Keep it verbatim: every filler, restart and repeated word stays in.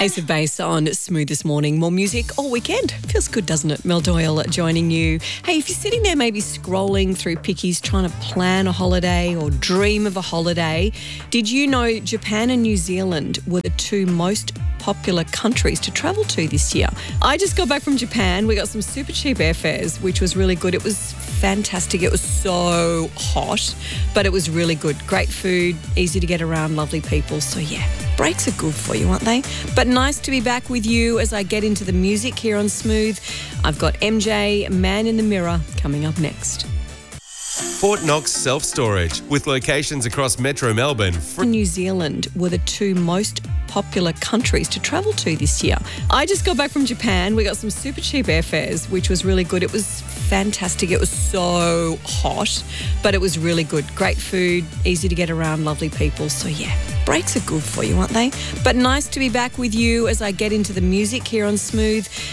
Ace of Base on Smooth this morning. More music all weekend. Feels good, doesn't it? Mel Doyle joining you. Hey, if you're sitting there maybe scrolling through Pickies trying to plan a holiday or dream of a holiday, did you know Japan and New Zealand were the two most popular countries to travel to this year? I just got back from Japan. We got some super cheap airfares, which was really good. It was fantastic. It was so hot, but it was really good. Great food, easy to get around, lovely people. So yeah, breaks are good for you, aren't they? But nice to be back with you as I get into the music here on Smooth. I've got M J, Man in the Mirror, coming up next. Fort Knox Self-Storage, with locations across Metro Melbourne. New Zealand were the two most popular countries to travel to this year. I just got back from Japan. We got some super cheap airfares, which was really good. It was fantastic. It was so hot, but it was really good. Great food, easy to get around, lovely people. So yeah, breaks are good for you, aren't they? But nice to be back with you as I get into the music here on Smooth.